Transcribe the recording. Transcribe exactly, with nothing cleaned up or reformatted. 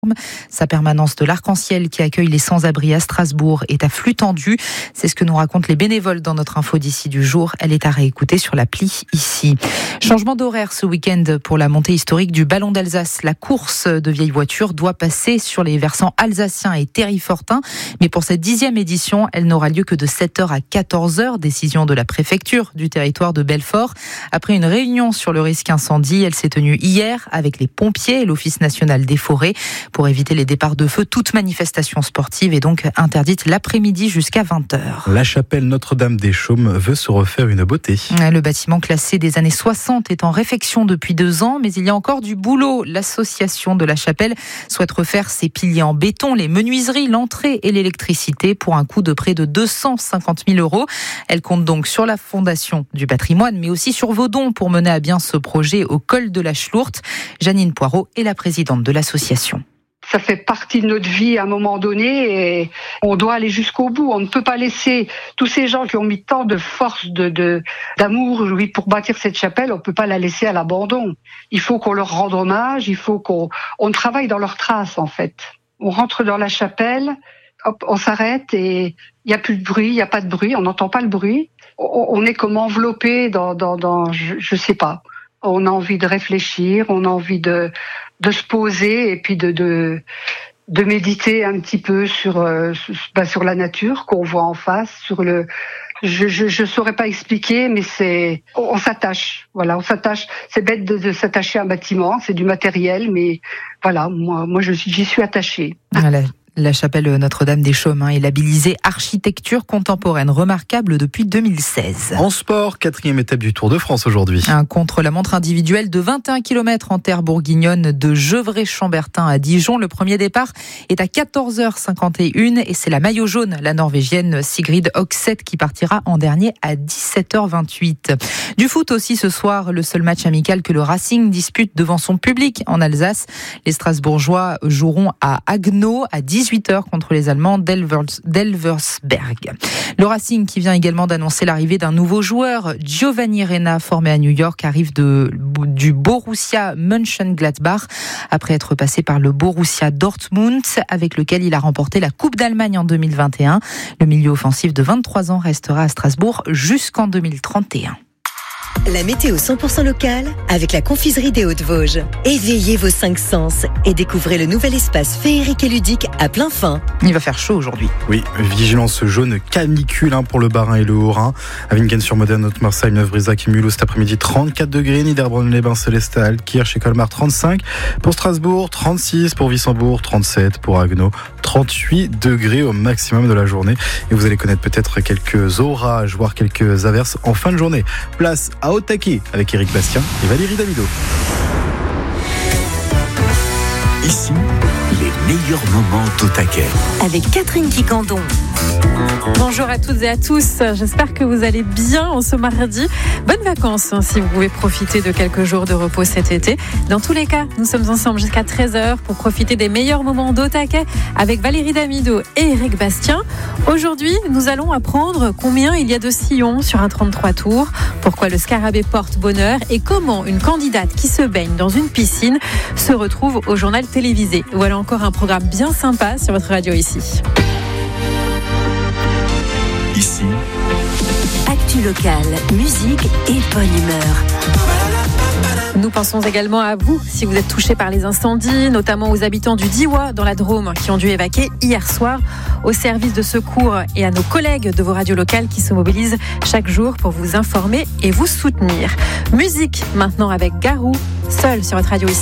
Sa permanence de l'Arc-en-Ciel qui accueille les sans-abri à Strasbourg est à flux tendu. C'est ce que nous racontent les bénévoles dans notre info d'ici du jour. Elle est à réécouter sur l'appli ici. Changement d'horaire ce week-end pour la montée historique du Ballon d'Alsace. La course de vieilles voitures doit passer sur les versants alsaciens et terrifortins. Mais pour cette dixième édition, elle n'aura lieu que de sept heures à quatorze heures. Décision de la préfecture du territoire de Belfort. Après une réunion sur le risque incendie, elle s'est tenue hier avec les pompiers et l'Office national des forêts. Pour éviter les départs de feu, toute manifestation sportive est donc interdite l'après-midi jusqu'à vingt heures. La chapelle Notre-Dame des Chaumes veut se refaire une beauté. Le bâtiment classé des années soixante est en réfection depuis deux ans, mais il y a encore du boulot. L'association de la chapelle souhaite refaire ses piliers en béton, les menuiseries, l'entrée et l'électricité pour un coût de près de deux cent cinquante mille euros. Elle compte donc sur la Fondation du patrimoine, mais aussi sur vos dons pour mener à bien ce projet au col de la Schlourte. Janine Poirot est la présidente de l'association. Ça fait partie de notre vie à un moment donné et on doit aller jusqu'au bout. On ne peut pas laisser tous ces gens qui ont mis tant de force, de, de, d'amour oui, pour bâtir cette chapelle, on ne peut pas la laisser à l'abandon. Il faut qu'on leur rende hommage, il faut qu'on on travaille dans leurs traces en fait. On rentre dans la chapelle, hop, on s'arrête et il n'y a plus de bruit, il n'y a pas de bruit, on n'entend pas le bruit. On, on est comme enveloppé dans, dans, dans je ne sais pas. On a envie de réfléchir, on a envie de, de se poser et puis de, de, de méditer un petit peu sur, euh, bah, sur la nature qu'on voit en face, sur le, je, je, je saurais pas expliquer, mais c'est, on, on s'attache, voilà, on s'attache. C'est bête de, de s'attacher à un bâtiment, c'est du matériel, mais voilà, moi, moi, je j'y suis attachée. Voilà. La chapelle Notre-Dame des Chaumes est labellisée architecture contemporaine remarquable depuis deux mille seize. En sport, quatrième étape du Tour de France aujourd'hui. Un contre-la-montre individuel de vingt et un kilomètres en terre bourguignonne de Gevrey-Chambertin à Dijon. Le premier départ est à quatorze heures cinquante et une et c'est la maillot jaune, la norvégienne Sigrid Hogseth qui partira en dernier à dix-sept heures vingt-huit. Du foot aussi ce soir, le seul match amical que le Racing dispute devant son public en Alsace. Les Strasbourgeois joueront à Haguenau à dix-huit heures contre les Allemands d'Elversberg. Le Racing qui vient également d'annoncer l'arrivée d'un nouveau joueur, Giovanni Reina, formé à New York, arrive de, du Borussia Mönchengladbach après être passé par le Borussia Dortmund avec lequel il a remporté la Coupe d'Allemagne en deux mille vingt et un. Le milieu offensif de vingt-trois ans restera à Strasbourg jusqu'en deux mille trente et un. La météo cent pour cent locale avec la confiserie des Hauts-de-Vosges. Éveillez vos cinq sens et découvrez le nouvel espace féerique et ludique à plein fin. Il va faire chaud aujourd'hui. Oui, vigilance jaune canicule hein, pour le Bas-Rhin et le Haut-Rhin. À Vinken-sur-Modène, Haute-Marseille, Neuf-Brisach et Mulhouse cet après-midi, trente-quatre degrés. Niederbronn-les-Bains, Célestat, Kirch et Colmar, trente-cinq. Pour Strasbourg, trente-six. Pour Wissembourg, trente-sept. Pour Haguenau, trente-huit degrés au maximum de la journée. Et vous allez connaître peut-être quelques orages, voire quelques averses en fin de journée. Place à Haut-Taquet avec Éric Bastien et Valérie Damido. Ici, les meilleurs moments d'Haut-Taquet. Avec Catherine Quicandon. Bonjour à toutes et à tous, j'espère que vous allez bien en ce mardi. Bonnes vacances hein, si vous pouvez profiter de quelques jours de repos cet été. Dans tous les cas, nous sommes ensemble jusqu'à treize heures pour profiter des meilleurs moments d'Haut-Taquet avec Valérie Damido et Éric Bastien. Aujourd'hui, nous allons apprendre combien il y a de sillons sur un trente-trois tours, pourquoi le scarabée porte bonheur et comment une candidate qui se baigne dans une piscine se retrouve au journal télévisé. Voilà encore un programme bien sympa sur votre radio ici. Ici, Actu locale, musique et bonne humeur. Nous pensons également à vous, si vous êtes touchés par les incendies, notamment aux habitants du Diois dans la Drôme qui ont dû évacuer hier soir, aux services de secours et à nos collègues de vos radios locales qui se mobilisent chaque jour pour vous informer et vous soutenir. Musique maintenant avec Garou, seul sur votre radio ici.